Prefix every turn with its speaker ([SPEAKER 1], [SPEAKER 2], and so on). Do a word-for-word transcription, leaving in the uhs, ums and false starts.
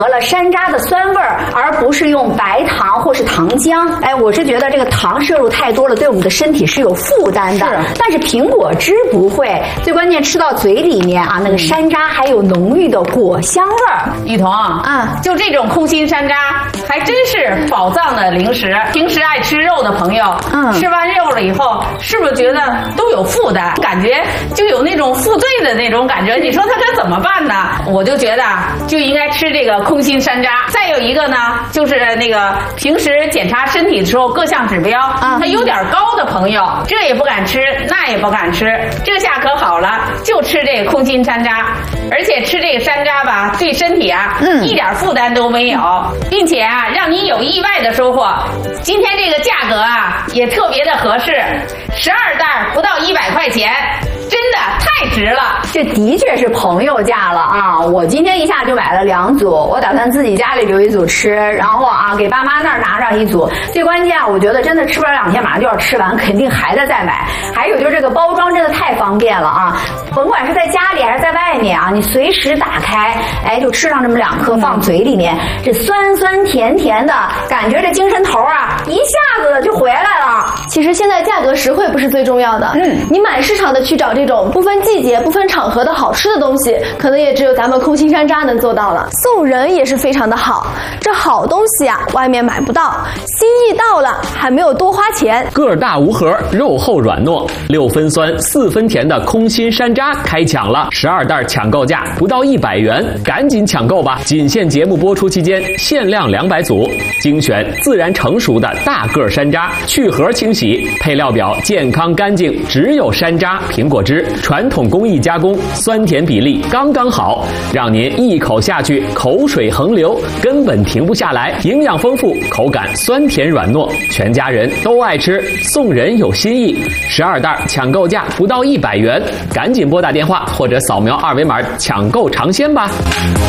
[SPEAKER 1] 合了山楂的酸味儿，而不是用白糖或是糖浆。哎，我是觉得这个糖摄入太多了，对我们的身体是有负担的。是，但是苹果汁不会，最关键吃到嘴里面啊，那个山楂还有浓郁的果香味儿。
[SPEAKER 2] 雨桐啊，就这种空心山楂还真是宝藏的零食。平时爱吃肉的朋友，嗯，吃完肉了以后，是不是觉得都有负担，感觉就有那种负罪的那种感觉？你说他该怎么办呢？我就觉得就应该吃这个空心山楂。再有一个呢，就是那个平时检查身体的时候各项指标啊，他有点高的朋友，这也不敢吃，那也不敢吃，这下可好了，就吃这个空心山楂，而且吃这个山楂吧，对身体啊，嗯，一点负担都没有，并且啊，让你有意外的收获。今天这个价格啊，也特别的合适，十二袋不到一百块钱。真的太值了，
[SPEAKER 1] 这的确是朋友价了啊！我今天一下就买了两组，我打算自己家里留一组吃，然后啊给爸妈那儿拿上一组。最关键啊，我觉得真的吃不了两天，马上就要吃完，肯定还得再买。还有就是这个包装真的太方便了啊！甭管是在家里还是在外面啊，你随时打开，哎，就吃上这么两颗放嘴里面，这酸酸甜甜的感觉，这精神头啊一下子就回来了。
[SPEAKER 3] 其实现在价格实惠不是最重要的，嗯，你满市场的去找这种不分季节、不分场合的好吃的东西，可能也只有咱们空心山楂能做到了。送人也是非常的好，这好东西啊，外面买不到，心意到了，还没有多花钱。
[SPEAKER 4] 个儿大无核，肉厚软糯，六分酸四分甜的空心山楂开抢了，十二袋抢购价不到一百元，赶紧抢购吧！仅限节目播出期间，限量两百组，精选自然成熟的大个山楂，去核清洗，配料表健康干净，只有山楂、苹果汁。传统工艺加工，酸甜比例刚刚好，让您一口下去口水横流，根本停不下来。营养丰富，口感酸甜软糯，全家人都爱吃。送人有心意，十二袋抢购价不到一百元，赶紧拨打电话或者扫描二维码抢购尝鲜吧。